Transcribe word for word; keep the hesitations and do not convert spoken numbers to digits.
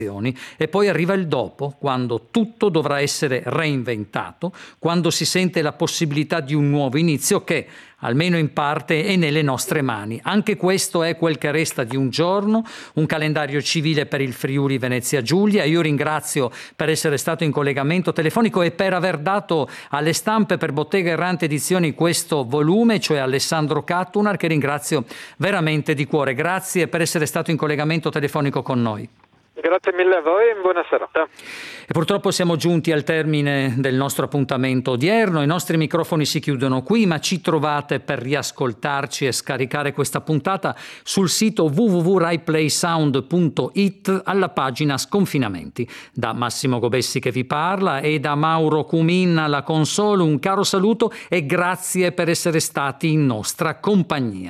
e poi arriva il dopo, quando tutto dovrà essere reinventato, quando si sente la possibilità di un nuovo inizio che, almeno in parte, è nelle nostre mani. Anche questo è quel che resta di un giorno, un calendario civile per il Friuli Venezia Giulia. Io ringrazio per essere stato in collegamento telefonico e per aver dato alle stampe per Bottega Errante Edizioni questo volume, cioè Alessandro Cattunar, che ringrazio veramente di cuore. Grazie per essere stato in collegamento telefonico con noi. Grazie mille a voi e buona serata. E purtroppo siamo giunti al termine del nostro appuntamento odierno. I nostri microfoni si chiudono qui, ma ci trovate per riascoltarci e scaricare questa puntata sul sito w w w punto rai play sound punto i t alla pagina Sconfinamenti. Da Massimo Gobessi che vi parla e da Mauro Cumin alla console un caro saluto e grazie per essere stati in nostra compagnia.